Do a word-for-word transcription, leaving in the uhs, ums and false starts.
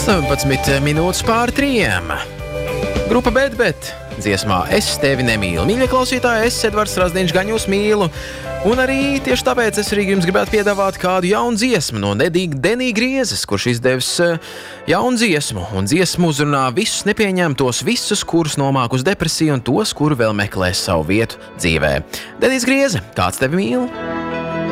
astoņpadsmit minūtes pār trījiem. Grupa Bet Bet dziesmā Es tevi nemīlu. Mīļie klausītāji, es, Edvards Razdiņš, gan jūs mīlu. Un arī tieši tāpēc es arī jums gribētu piedāvāt kādu jaunu dziesmu no Denī Griezes, kurš izdevis jaunu dziesmu. Un dziesmu uzrunā visus nepieņemtos, visus, kurus nomāk uz depresiju un tos, kuri vēl meklē savu vietu dzīvē. Denīs Grieze, kāds tevi mīl?